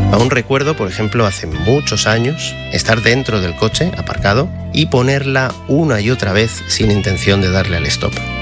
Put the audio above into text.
Aún recuerdo, por ejemplo, hace muchos años, estar dentro del coche, aparcado, y ponerla una y otra vez sin intención de darle al stop.